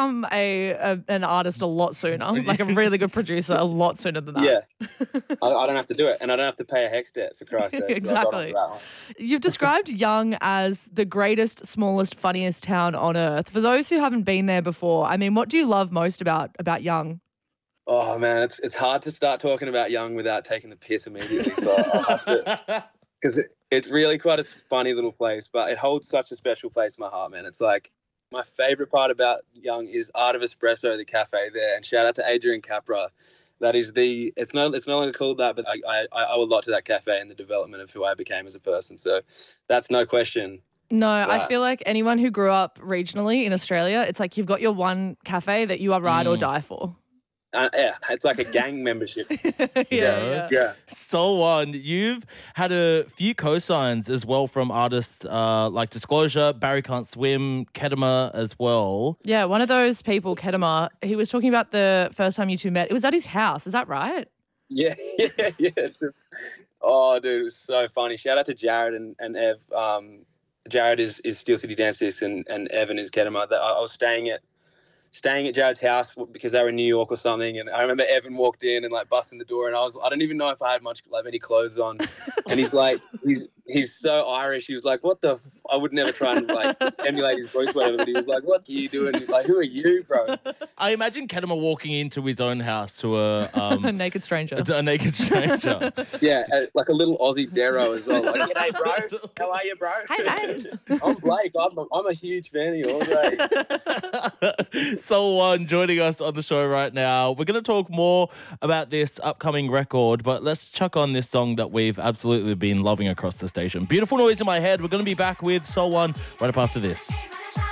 become an artist a lot sooner, like a really good producer a lot sooner than that. Yeah, I don't have to do it, and I don't have to pay a HEX debt, for Christ's sake. So I got onto Exactly. that one. You've described Young as the greatest, smallest, funniest town on earth. For those who haven't been there before, I mean, what do you love most about Young? Oh man, it's hard to start talking about Young without taking the piss immediately. So I'll have to, because it's really quite a funny little place, but it holds such a special place in my heart, man. It's like my favorite part about Young is Art of Espresso, the cafe there, and shout out to Adrian Capra. That is it's no longer called that, but I owe a lot to that cafe and the development of who I became as a person. So that's no question. No, I feel like anyone who grew up regionally in Australia, it's like you've got your one cafe that you are ride or die for. Yeah, it's like a gang membership. Yeah. So you've had a few cosigns as well from artists like Disclosure, Barry Can't Swim, Kedema as well. Yeah, one of those people, Kedema, he was talking about the first time you two met. It was at his house, is that right? Yeah. Oh, dude, it was so funny. Shout out to Jared and Ev. Jared is Steel City Dance Discs and Evan is Kedema. I was staying at Jared's house because they were in New York or something, and I remember Evan walked in and like busting the door, and I don't even know if I had any clothes on, and he's like he's so Irish. He was like, what the I would never try and like emulate his voice, whatever, but he was like, what are you doing? He's like, who are you, bro? I imagine Kedema walking into his own house to a naked stranger. A naked stranger. Yeah, like a little Aussie Darrow as well. Like, g'day, bro. How are you, bro? Hey, mate. I'm Blake. I'm a huge fan of you all day. Soul1 joining us on the show right now. We're going to talk more about this upcoming record, but let's chuck on this song that we've absolutely been loving across the station. Beautiful Noise in My Head. We're going to be back with Soul1 right up after this.